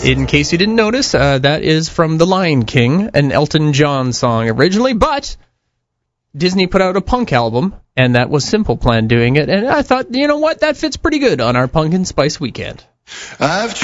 In case you didn't notice, that is from The Lion King, an Elton John song originally, but Disney put out a punk album, and that was Simple Plan doing it, and I thought, you know what, that fits pretty good on our Pumpkin Spice weekend. I've